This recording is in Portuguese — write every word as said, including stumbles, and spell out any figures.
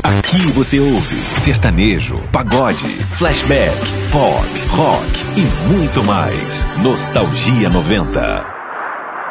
Aqui você ouve sertanejo, pagode, flashback, pop, rock e muito mais. Nostalgia noventa.